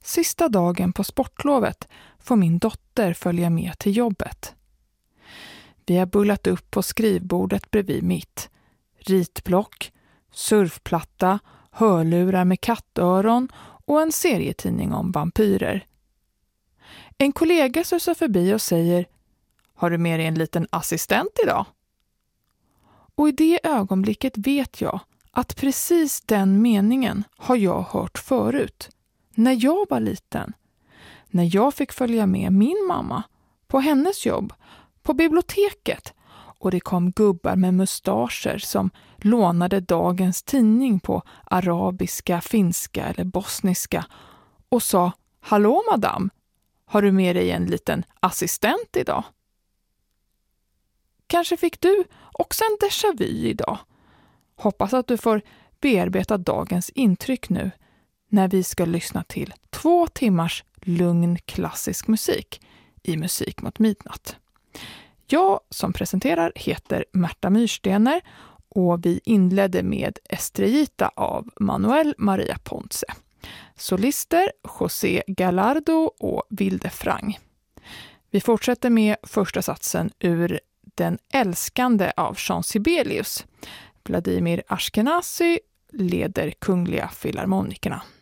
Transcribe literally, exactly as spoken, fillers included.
Sista dagen på sportlovet får min dotter följa med till jobbet. Vi har bullat upp på skrivbordet bredvid mitt. Ritblock, surfplatta, hörlurar med kattöron och en serietidning om vampyrer. En kollega susar förbi och säger: "Har du med dig en liten assistent idag?" Och i det ögonblicket vet jag att precis den meningen har jag hört förut. När jag var liten. När jag fick följa med min mamma på hennes jobb, på biblioteket. Och det kom gubbar med mustascher som lånade dagens tidning på arabiska, finska eller bosniska och sa: "Hallå madam, har du med dig en liten assistent idag?" Kanske fick du också en déjà vu idag. Hoppas att du får bearbeta dagens intryck nu när vi ska lyssna till två timmars lugn klassisk musik i Musik mot midnatt. Jag som presenterar heter Märta Myrstener och vi inledde med Estrellita av Manuel Maria Ponce. Solister José Gallardo och Vilde Frang. Vi fortsätter med första satsen ur Den älskande av Jean Sibelius. Vladimir Ashkenazy leder Kungliga Filharmonikerna.